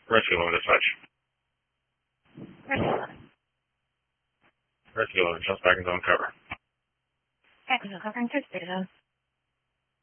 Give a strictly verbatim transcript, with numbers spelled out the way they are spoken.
Rescue eleven dispatch. Rescue eleven. Rescue eleven, just back in zone cover. Back in zone covering third state zone.